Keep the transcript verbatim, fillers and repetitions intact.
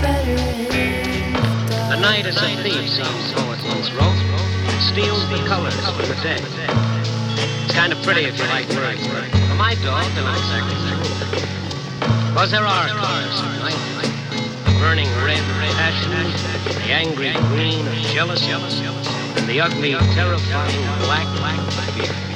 The night is a thief, some poet once wrote. It steals the colors from the day. It's kind of pretty if you like words, but for my dog, they're not exactly true. Because there are colors at night. The burning red of passion, the angry green of jealousy, and the ugly, terrifying black of fear.